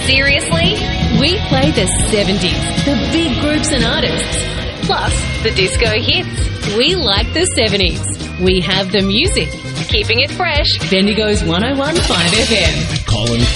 Seriously? We play the 70s, the big groups and artists, plus the disco hits. We like the 70s. We have the music, keeping it fresh. Bendigo's 101.5 FM. Colin